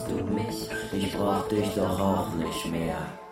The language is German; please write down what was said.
du mich? Ich brauch dich doch auch nicht mehr.